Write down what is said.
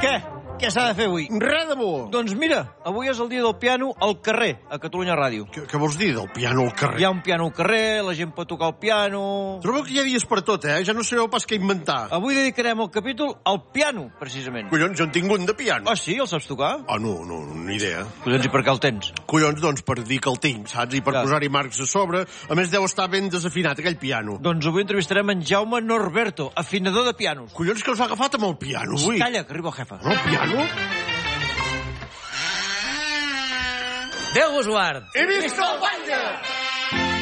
Què? Què s'ha de fer avui? Res de bo. Doncs mira, avui és el dia del piano al carrer, a Catalunya Ràdio. Què vols dir, del piano al carrer? Hi ha un piano al carrer, la gent pot tocar el piano... Trobeu que hi ha dies per tot, eh? Ja no sabeu pas què inventar. Avui dedicarem el capítol al piano, precisament. Collons, jo en tinc un de piano. Ah, sí? El saps tocar? Ah, no, ni idea. Collons, i per què el tens? Collons, doncs, per dir que el tinc, saps? I per Clar. posar-hi marcs a sobre. A més, deu estar ben desafinat, aquell piano. Doncs avui entrevistarem en Jaume Norberto, afinador de pianos. Collons, que us ha agafat amb el piano, avui. Calla, que arriba el jefe. No, el piano? Déu vos guard! He vist el batlle!